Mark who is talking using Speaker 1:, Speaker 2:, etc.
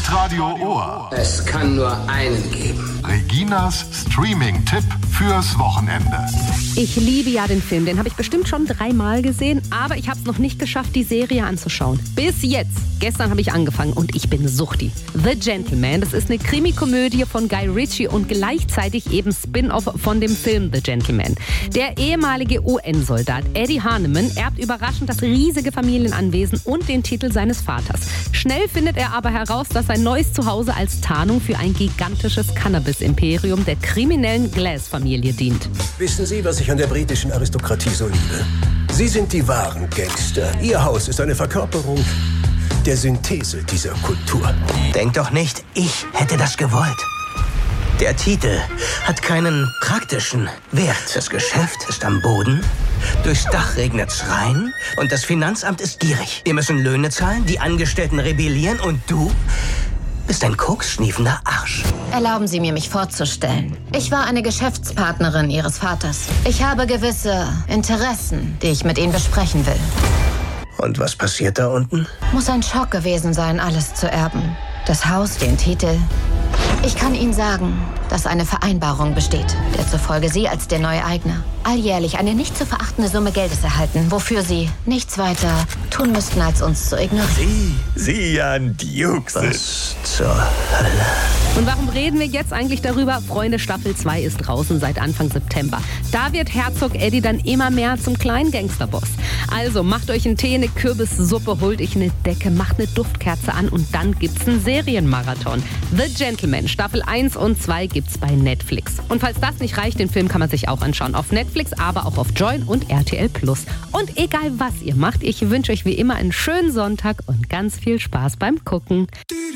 Speaker 1: Hitradio Ohr.
Speaker 2: Es kann nur einen geben.
Speaker 1: Reginas Streaming-Tipp fürs Wochenende.
Speaker 3: Ich liebe ja den Film, den habe ich bestimmt schon 3-mal gesehen, aber ich habe es noch nicht geschafft, die Serie anzuschauen. Bis jetzt. Gestern habe ich angefangen und ich bin suchti. The Gentleman, das ist eine Krimikomödie von Guy Ritchie und gleichzeitig eben Spin-off von dem Film The Gentleman. Der ehemalige UN-Soldat Eddie Hahnemann erbt überraschend das riesige Familienanwesen und den Titel seines Vaters. Schnell findet er aber heraus, dass sein neues Zuhause als Tarnung für ein gigantisches Cannabis-Imperium der kriminellen Glass-Familie dient.
Speaker 4: Wissen Sie, was ich an der britischen Aristokratie so liebe? Sie sind die wahren Gangster. Ihr Haus ist eine Verkörperung der Synthese dieser Kultur.
Speaker 5: Denk doch nicht, ich hätte das gewollt. Der Titel hat keinen praktischen Wert. Das Geschäft ist am Boden, durchs Dach regnet's rein und das Finanzamt ist gierig. Wir müssen Löhne zahlen, die Angestellten rebellieren und du bist ein koksschniefender Arsch.
Speaker 6: Erlauben Sie mir, mich vorzustellen. Ich war eine Geschäftspartnerin Ihres Vaters. Ich habe gewisse Interessen, die ich mit Ihnen besprechen will.
Speaker 4: Und was passiert da unten?
Speaker 6: Muss ein Schock gewesen sein, alles zu erben. Das Haus, den Titel. Ich kann Ihnen sagen, dass eine Vereinbarung besteht, der zufolge Sie als der neue Eigner alljährlich eine nicht zu verachtende Summe Geldes erhalten, wofür Sie nichts weiter tun müssten, als uns zu ignorieren.
Speaker 4: Sie an Dukes. Was zur Hölle?
Speaker 3: Und warum reden wir jetzt eigentlich darüber? Freunde, Staffel 2 ist draußen seit Anfang September. Da wird Herzog Eddie dann immer mehr zum kleinen Gangsterboss. Also macht euch einen Tee, eine Kürbissuppe, holt euch eine Decke, macht eine Duftkerze an und dann gibt's einen Serienmarathon. The Gentleman, Staffel 1 und 2 gibt's bei Netflix. Und falls das nicht reicht, den Film kann man sich auch anschauen. Auf Netflix, aber auch auf Join und RTL+. Und egal was ihr macht, ich wünsche euch wie immer einen schönen Sonntag und ganz viel Spaß beim Gucken.